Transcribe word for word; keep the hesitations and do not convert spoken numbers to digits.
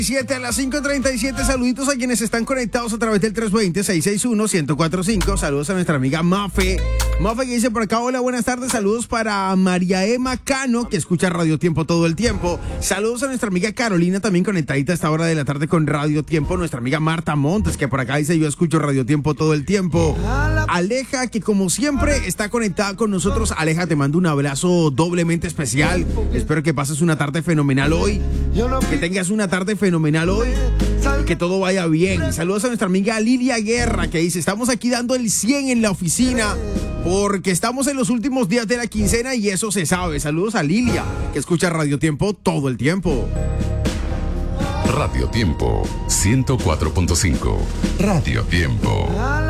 siete a las cinco treinta y siete, saluditos a quienes están conectados a través del tres dos cero, seis seis uno, uno cero cuatro cinco. Saludos a nuestra amiga Mafe. Mafe que dice por acá, hola, buenas tardes. Saludos para María Emma Cano, que escucha Radio Tiempo todo el tiempo. Saludos a nuestra amiga Carolina, también conectadita a esta hora de la tarde con Radio Tiempo. Nuestra amiga Marta Montes, que por acá dice, yo escucho Radio Tiempo todo el tiempo. Aleja, que como siempre está conectada con nosotros. Aleja, te mando un abrazo doblemente especial. Espero que pases una tarde fenomenal hoy. Que tengas una tarde fenomenal hoy. Y que todo vaya bien. Saludos a nuestra amiga Lilia Guerra, que dice, estamos aquí dando el cien en la oficina porque estamos en los últimos días de la quincena y eso se sabe. Saludos a Lilia, que escucha Radio Tiempo todo el tiempo. Radio Tiempo ciento cuatro punto cinco. Radio Tiempo.